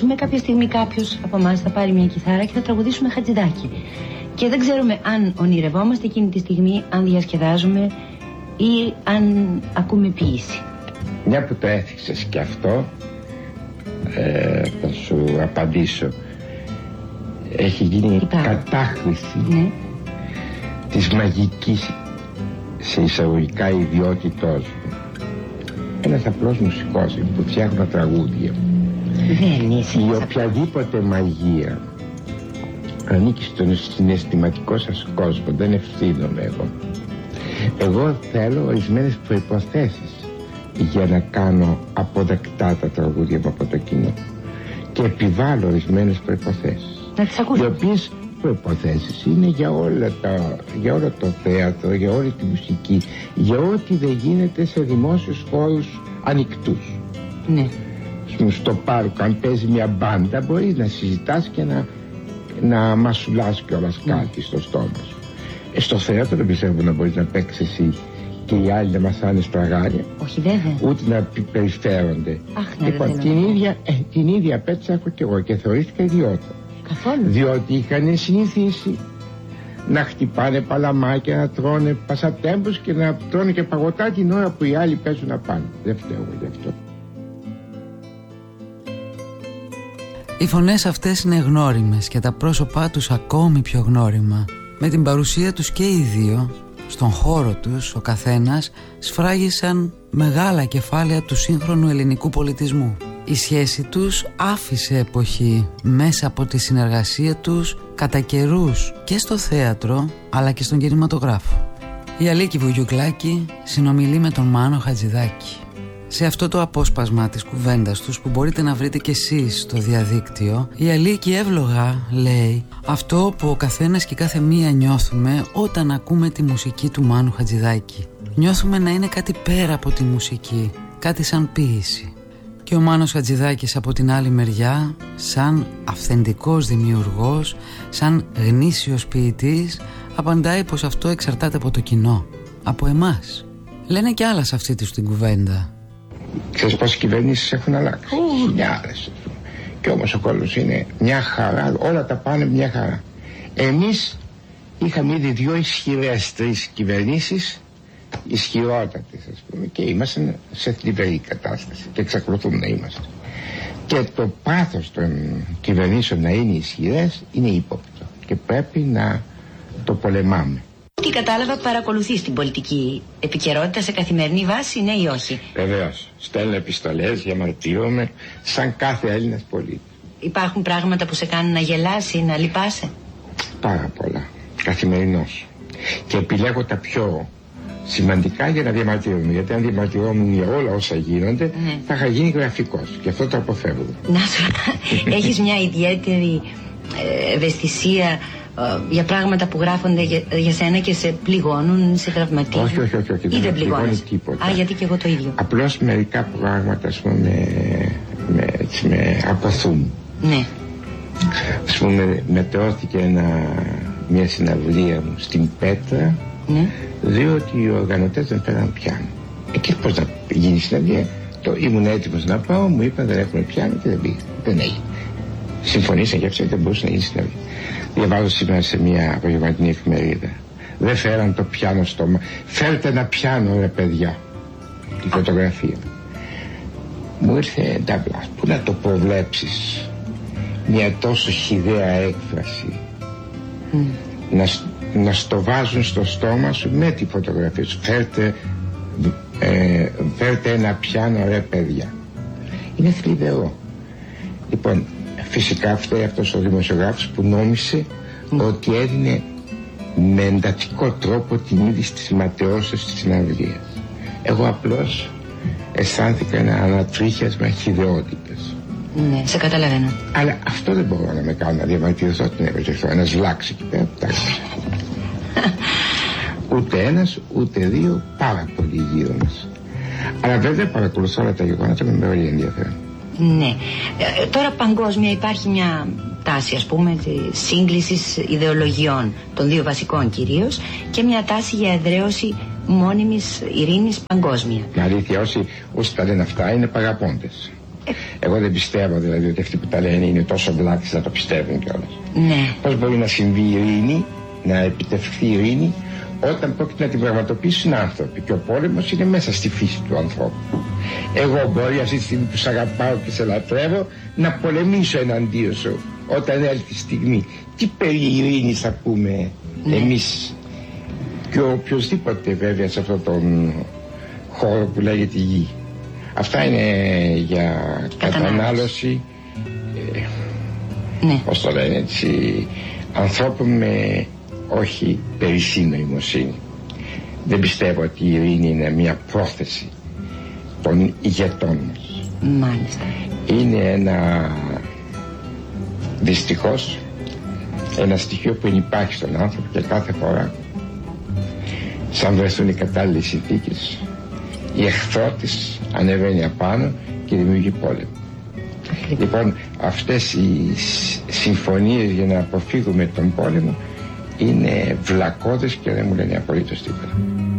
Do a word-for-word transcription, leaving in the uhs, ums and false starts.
τραγουδήσουμε. Κάποια στιγμή κάποιος από εμάς θα πάρει μια κιθάρα και θα τραγουδήσουμε Χατζηδάκη. Και δεν ξέρουμε αν ονειρευόμαστε εκείνη τη στιγμή, αν διασκεδάζουμε ή αν ακούμε ποίηση. Μια που το έθιξες και αυτό, ε, θα σου απαντήσω. Έχει γίνει κατάχρηση, ναι, της μαγικής σε εισαγωγικά ιδιότητός μου. Ένας απλός μουσικός που φτιάχνω τραγούδια. Δεν είσαι. Η οποιαδήποτε μαγεία ανήκει στον συναισθηματικό σας κόσμο, δεν ευθύνομαι εγώ. Εγώ θέλω ορισμένες προϋποθέσεις για να κάνω αποδεκτά τα τραγούδια μου από το κοινό και επιβάλλω ορισμένες προϋποθέσεις, οι οποίες προϋποθέσεις είναι για, όλα τα, για όλο το θέατρο, για όλη τη μουσική, για ό,τι δεν γίνεται σε δημόσιους χώρους ανοιχτούς. Ναι. Στο πάρκο, αν παίζει μια μπάντα, μπορείς να συζητάς και να, να μασουλάς κιόλας κάτι στο στόμα σου. Ε, στο θέατρο δεν πιστεύω να μπορείς να παίξεις εσύ και οι άλλοι να μασάνε στραγάλια. Όχι βέβαια. Ούτε να περιφέρονται. Αχ, ναι, λοιπόν, την ίδια, ε, την ίδια πέτσα έχω κι εγώ και θεωρήθηκα ιδιότητα. Καθόλου. Διότι είχαν συνηθίσει να χτυπάνε παλαμάκια, να τρώνε πασατέμπους και να τρώνε και παγωτά την ώρα που οι άλλοι παίζουν να πάνε. Δεν φταίω εγώ γι' αυτό. Οι φωνές αυτές είναι γνώριμες και τα πρόσωπά τους ακόμη πιο γνώριμα. Με την παρουσία τους και οι δύο, στον χώρο τους ο καθένας σφράγισαν μεγάλα κεφάλαια του σύγχρονου ελληνικού πολιτισμού. Η σχέση τους άφησε εποχή μέσα από τη συνεργασία τους κατά καιρούς και στο θέατρο αλλά και στον κινηματογράφο. Η Αλίκη Βουγιουκλάκη συνομιλεί με τον Μάνο Χατζηδάκη. Σε αυτό το απόσπασμα της κουβέντας τους που μπορείτε να βρείτε κι εσείς στο διαδίκτυο, η Αλίκη εύλογα λέει αυτό που ο καθένας και κάθε μία νιώθουμε όταν ακούμε τη μουσική του Μάνου Χατζηδάκη. Νιώθουμε να είναι κάτι πέρα από τη μουσική, κάτι σαν ποίηση. Και ο Μάνος Χατζηδάκης από την άλλη μεριά, σαν αυθεντικός δημιουργός, σαν γνήσιος ποιητής, απαντάει πως αυτό εξαρτάται από το κοινό, από εμάς. Λένε κι άλλα σε αυτή τους την κουβέντα. Ξέρεις πόσες κυβερνήσεις έχουν αλλάξει? Χιλιάδες. Και όμως ο κόσμος είναι μια χαρά, όλα τα πάνε μια χαρά. Εμείς είχαμε ήδη δύο ισχυρές τρεις κυβερνήσεις, ισχυρότατες ας πούμε, και ήμασταν σε θλιβερή κατάσταση και εξακολουθούμε να είμαστε. Και το πάθος των κυβερνήσεων να είναι ισχυρές είναι ύποπτο και πρέπει να το πολεμάμε. Τι κατάλαβα, παρακολουθείς την πολιτική επικαιρότητα σε καθημερινή βάση, ναι ή όχι? Βεβαίως. Στέλνω επιστολές, διαμαρτύρομαι σαν κάθε Έλληνας πολίτη. Υπάρχουν πράγματα που σε κάνουν να γελάς ή να λυπάσαι? Πάρα πολλά. Καθημερινώς. Και επιλέγω τα πιο σημαντικά για να διαμαρτύρομαι. Γιατί αν διαμαρτυρόμουν για όλα όσα γίνονται, ναι, θα είχα γίνει γραφικός. Και αυτό το αποφεύγω. Να σου έχεις μια ιδιαίτερη ε, ευαισθησία για πράγματα που γράφονται για, για σένα και σε πληγώνουν, σε τραυματίζουν? Όχι, όχι, όχι, όχι, δεν, δεν πληγώνει τίποτα. Α, γιατί και εγώ το ίδιο. Απλώς μερικά πράγματα, ας πούμε, με, με, με αποθούν. Ναι. Ας πούμε, μετρώθηκε ένα, μια συναυλία μου στην Πέτρα, ναι, διότι οι οργανωτές δεν φέραν πιάνο. Εκεί πώς να γίνει η συναυλία? Το, ήμουν έτοιμος να πάω, μου είπαν δεν έχουμε πιάνο και δεν πήγα. Δεν έγινε. Συμφωνήσαν και αυτό δεν μπορούσε να γίνει συναυλία. Διαβάζω σήμερα σε μια απογευματινή εφημερίδα. Δεν φέραν το πιάνο στο μα... Φέρτε ένα πιάνο ρε παιδιά. Τη φωτογραφία. Μου ήρθε ντάμπλα. Πού να το προβλέψεις μια τόσο χυδαία έκφραση, mm. να, να στο βάζουν στο στόμα σου με τη φωτογραφία σου. Φέρτε, ε, φέρτε ένα πιάνο ρε παιδιά. Είναι θλιβερό. Λοιπόν, φυσικά φταίει αυτός ο δημοσιογράφος που νόμισε mm. ότι έδινε με εντατικό τρόπο την είδηση της ματαιώσεως της συναυλίας. Εγώ απλώς αισθάνθηκα ένα ανατρίχιασμα χυδαιότητας. Ναι, σε καταλαβαίνω. Αλλά αυτό δεν μπορώ να με κάνω να διαμαρτυρηθώ την έβρεση. Ένας βλάξ εκεί πέρα. Ούτε ένας, ούτε δύο, πάρα πολύ γύρω μας. Αλλά βέβαια παρακολουθώ όλα τα γεγονότα με μεγάλη ενδιαφέρον. Ναι. Ε, τώρα παγκόσμια υπάρχει μια τάση, ας πούμε, σύγκλησης ιδεολογιών των δύο βασικών κυρίως και μια τάση για εδραίωση μόνιμης ειρήνης παγκόσμια. Με αλήθεια, όσοι, όσοι τα λένε αυτά είναι παγαπώντες. Εγώ δεν πιστεύω δηλαδή ότι αυτοί που τα λένε είναι τόσο μπλάκες να το πιστεύουν κιόλας. Ναι. Πώς μπορεί να συμβεί η ειρήνη, να επιτευχθεί η ειρήνη, όταν πρόκειται να την πραγματοποιήσουν άνθρωποι, και ο πόλεμος είναι μέσα στη φύση του ανθρώπου. Εγώ μπορεί αυτή τη στιγμή που σε αγαπάω και σε λατρεύω να πολεμήσω εναντίον σου όταν έρθει η στιγμή. Τι περί ειρήνης θα πούμε, ναι, εμείς και οποιοσδήποτε βέβαια σε αυτόν τον χώρο που λέγεται γη. Αυτά είναι για κατανάλωση, ε, ναι, πώς το λένε έτσι, ανθρώπων με όχι περισσή νοημοσύνη. Δεν πιστεύω ότι η ειρήνη είναι μια πρόθεση των ηγετών μας. Μάλιστα. Είναι ένα, δυστυχώς, ένα στοιχείο που υπάρχει στον άνθρωπο, και κάθε φορά σαν βρεθούν οι κατάλληλες συνθήκες η εχθρό της ανεβαίνει απάνω και δημιουργεί πόλεμο. Λοιπόν, αυτές οι συμφωνίες για να αποφύγουμε τον πόλεμο είναι βλακώδες και δεν μου λένε απολύτως τίποτα.